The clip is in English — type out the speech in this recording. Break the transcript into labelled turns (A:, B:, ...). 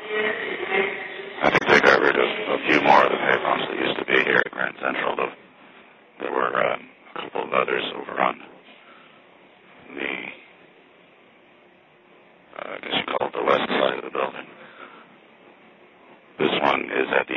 A: I think they got rid of a few more of the payphones that used to be here at Grand Central, though. There were a couple of others over on the, I guess you call it the west side of the building.